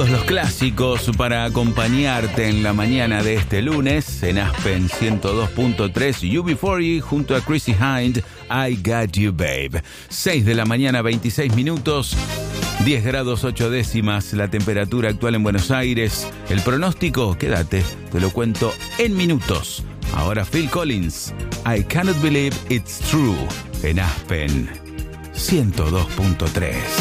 todos los clásicos para acompañarte en la mañana de este lunes en Aspen 102.3, UB40 junto a Chrissy Hynde, I Got You Babe. 6 de la mañana, 26 minutos, 10 grados 8 décimas la temperatura actual en Buenos Aires. El pronóstico, quédate, te lo cuento en minutos. Ahora Phil Collins, I Cannot Believe It's True en Aspen 102.3.